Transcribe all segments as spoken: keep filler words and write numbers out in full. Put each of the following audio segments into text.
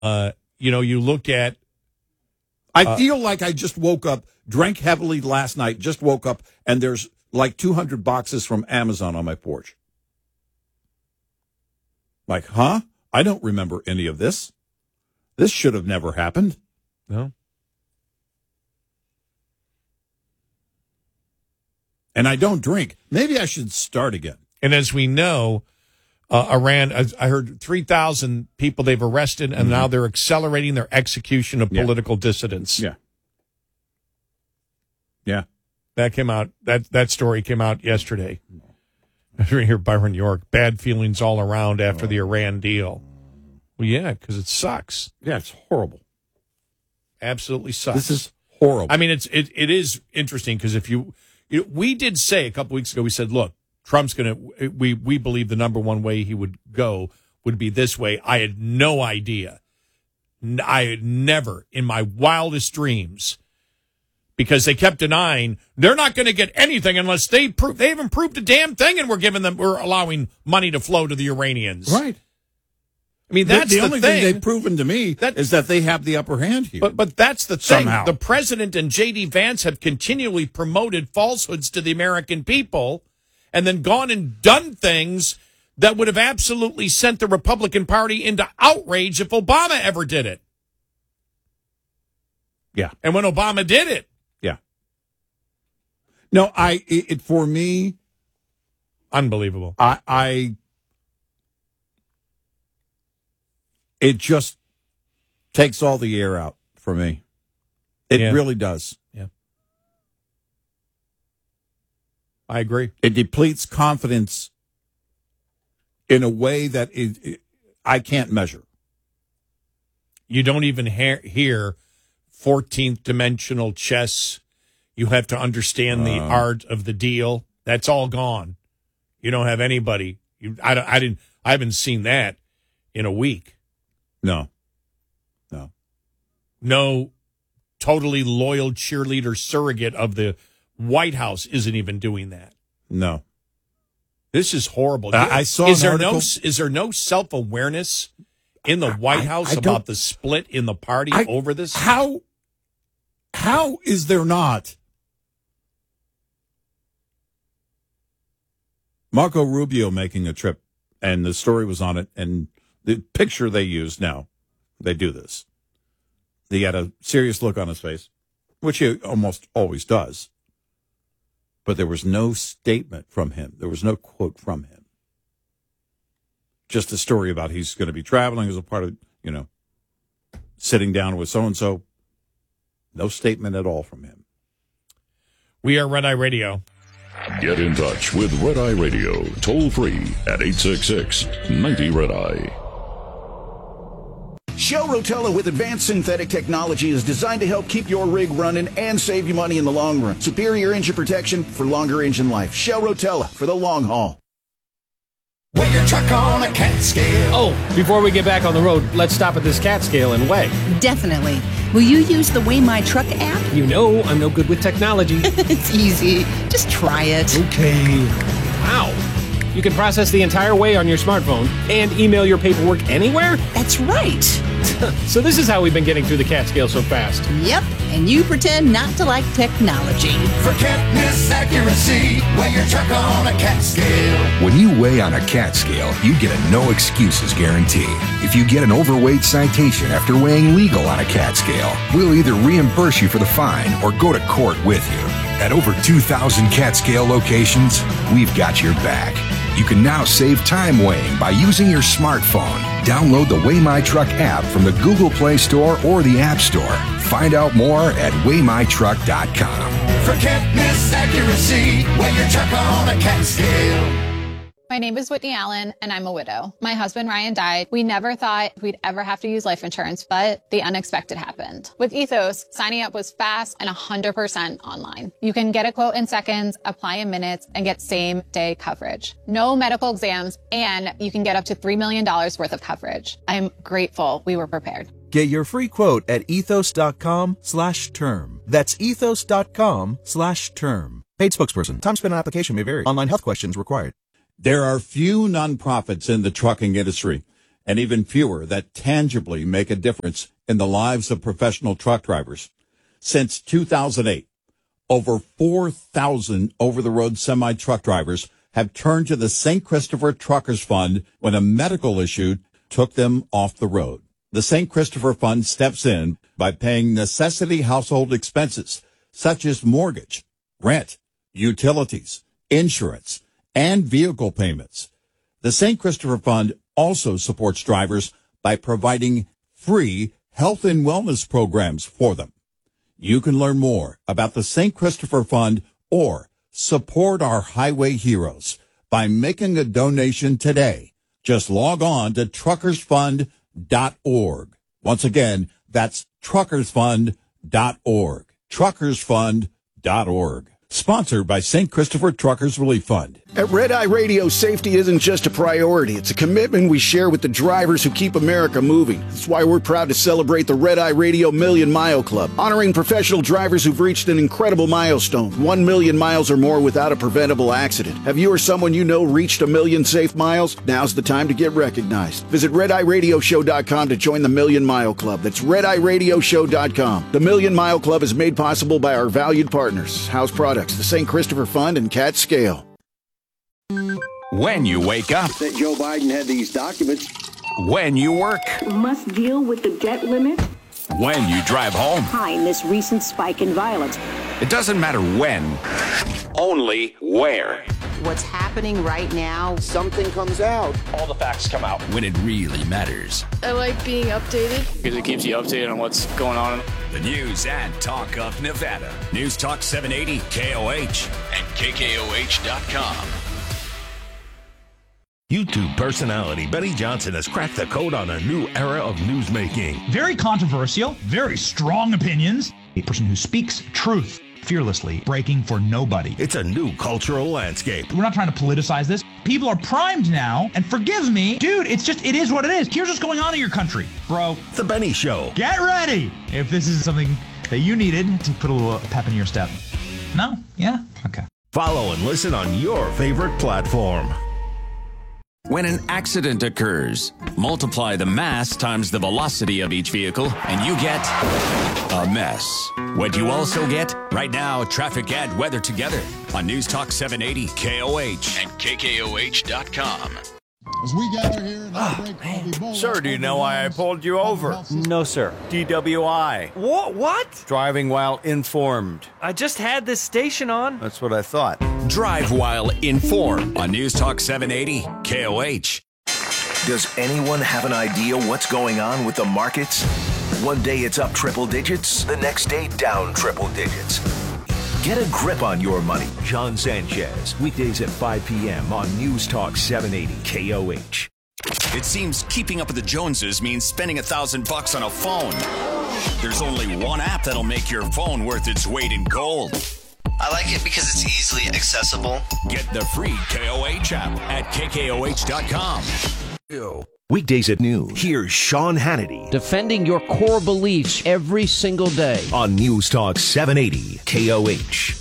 Uh, you know, you look at. I uh, feel like I just woke up, drank heavily last night, just woke up, and there's like two hundred boxes from Amazon on my porch. Like, huh? I don't remember any of this. This should have never happened. No. And I don't drink. Maybe I should start again. And as we know, uh, Iran, I I heard three thousand people they've arrested, and mm-hmm. now they're accelerating their execution of yeah. political dissidents. Yeah. Yeah. That came out, that, that story came out yesterday. I hear Byron York, bad feelings all around after the Iran deal. Well, yeah, because it sucks. Yeah, it's horrible. Absolutely sucks. This is horrible. I mean, it's it it is interesting because if you, you know, we did say a couple weeks ago, we said, look, Trump's going to, we, we believe the number one way he would go would be this way. I had no idea. I had never in my wildest dreams, because they kept denying they're not going to get anything unless they prove, they haven't proved a damn thing, and we're giving them, we're allowing money to flow to the Iranians. Right. I mean, that's the, the, the only thing. thing they've proven to me that, is that they have the upper hand here. But but that's the thing. Somehow. The president and J D Vance have continually promoted falsehoods to the American people and then gone and done things that would have absolutely sent the Republican Party into outrage if Obama ever did it. Yeah. And when Obama did it. Yeah. No, I, it, it for me. Unbelievable. I, I, it just takes all the air out for me. It Yeah. really does. Yeah. I agree. It depletes confidence in a way that it, it, I can't measure. You don't even hear, hear fourteenth dimensional chess. You have to understand the Uh. art of the deal. That's all gone. You don't have anybody. You, I, don't- I didn't. I haven't seen that in a week. No. No. No, totally loyal cheerleader surrogate of the White House isn't even doing that. No. This is horrible. I, I saw Is an there article. no is there no self awareness in the White I- House I don't- about the split in the party I- over this? How, how is there not? Marco Rubio making a trip, and the story was on it, and the picture they used now, they do this. He had a serious look on his face, which he almost always does. But there was no statement from him. There was no quote from him. Just a story about he's going to be traveling as a part of, you know, sitting down with so-and-so. No statement at all from him. We are Red Eye Radio. Get in touch with Red Eye Radio, toll free at eight six six, ninety Red Eye. Shell Rotella with advanced synthetic technology is designed to help keep your rig running and save you money in the long run. Superior engine protection for longer engine life. Shell Rotella for the long haul. Weigh your truck on a cat scale. Oh, before we get back on the road, let's stop at this cat scale and weigh. Definitely. Will you use the Weigh My Truck app? You know I'm no good with technology. It's easy. Just try it. Okay. Wow. You can process the entire weigh on your smartphone and email your paperwork anywhere? That's right. So this is how we've been getting through the cat scale so fast. Yep, and you pretend not to like technology. For can't miss accuracy, weigh your truck on a cat scale. When you weigh on a cat scale, you get a no excuses guarantee. If you get an overweight citation after weighing legal on a cat scale, we'll either reimburse you for the fine or go to court with you. At over two thousand cat scale locations, we've got your back. You can now save time weighing by using your smartphone. Download the Weigh My Truck app from the Google Play Store or the App Store. Find out more at weigh my truck dot com. For can't miss accuracy, weigh your truck on a cat scale. My name is Whitney Allen, and I'm a widow. My husband, Ryan, died. We never thought we'd ever have to use life insurance, but the unexpected happened. With Ethos, signing up was fast and one hundred percent online. You can get a quote in seconds, apply in minutes, and get same-day coverage. No medical exams, and you can get up to three million dollars worth of coverage. I'm grateful we were prepared. Get your free quote at ethos.com slash term. That's ethos.com slash term. Paid spokesperson. Time spent on application may vary. Online health questions required. There are few nonprofits in the trucking industry and even fewer that tangibly make a difference in the lives of professional truck drivers. Since two thousand eight, over four thousand over-the-road semi-truck drivers have turned to the Saint Christopher Truckers Fund when a medical issue took them off the road. The Saint Christopher Fund steps in by paying necessity household expenses such as mortgage, rent, utilities, insurance, and vehicle payments. The Saint Christopher Fund also supports drivers by providing free health and wellness programs for them. You can learn more about the Saint Christopher Fund or support our highway heroes by making a donation today. Just log on to truckers fund dot org. Once again, that's truckers fund dot org. truckers fund dot org. Sponsored by Saint Christopher Truckers Relief Fund. At Red Eye Radio, safety isn't just a priority. It's a commitment we share with the drivers who keep America moving. That's why we're proud to celebrate the Red Eye Radio Million Mile Club, honoring professional drivers who've reached an incredible milestone, one million miles or more without a preventable accident. Have you or someone you know reached a million safe miles? Now's the time to get recognized. Visit red eye radio show dot com to join the Million Mile Club. That's red eye radio show dot com. The Million Mile Club is made possible by our valued partners, House Products, the Saint Christopher Fund, and Cat Scale. When you wake up. That Joe Biden had these documents. When you work. Must deal with the debt limit. When you drive home. Behind this recent spike in violence. It doesn't matter when, only where. What's happening right now, something comes out. All the facts come out. When it really matters. I like being updated. Because it keeps you updated on what's going on. The news and talk of Nevada. News Talk seven eighty K O H and K K O H dot com. YouTube personality Benny Johnson has cracked the code on a new era of newsmaking. Very controversial, very strong opinions. A person who speaks truth fearlessly, breaking for nobody. It's a new cultural landscape. We're not trying to politicize this. People are primed now, and forgive me, dude, it's just, it is what it is. Here's what's going on in your country, bro. The Benny Show. Get ready if this is something that you needed to put a little pep in your step. No? Yeah? Okay. Follow and listen on your favorite platform. When an accident occurs, multiply the mass times the velocity of each vehicle, and you get a mess. What you also get? Right now, traffic and weather together on News Talk seven eighty K O H and K K O H dot com. As we gather here in our break, oh, sir, do you know why I pulled you over? No, sir. D W I. What? What? Driving while informed. I just had this station on. That's what I thought. Drive while informed on News Talk seven eighty K O H. Does anyone have an idea what's going on with the markets? One day it's up triple digits, the next day down triple digits. Get a grip on your money. John Sanchez, weekdays at five p.m. on News Talk seven eighty K O H. It seems keeping up with the Joneses means spending a thousand bucks on a phone. There's only one app that'll make your phone worth its weight in gold. I like it because it's easily accessible. Get the free K O H app at K K O H dot com. Ew. Weekdays at noon, here's Sean Hannity. Defending your core beliefs every single day. On News Talk seven eighty K O H.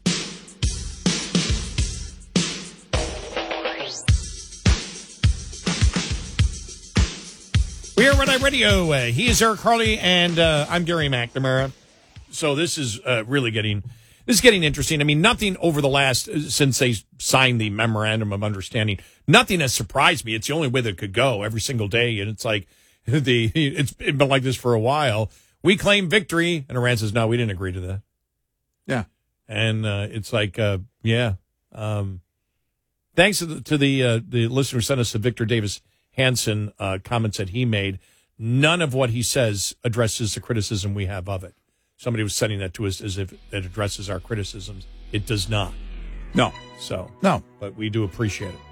We are Red Eye Radio. Uh, he is Eric Harley, and uh, I'm Gary McNamara. So this is uh, really getting... This is getting interesting. I mean, nothing over the last, since they signed the memorandum of understanding, nothing has surprised me. It's the only way that it could go every single day. And it's like, the it's been like this for a while. We claim victory. And Iran says, no, we didn't agree to that. Yeah. And uh, it's like, uh, yeah. Um, thanks to the, to the, uh, the listener who sent us the Victor Davis Hanson uh, comments that he made. None of what he says addresses the criticism we have of it. Somebody was sending that to us as if it addresses our criticisms. It does not. No. So, no. But we do appreciate it.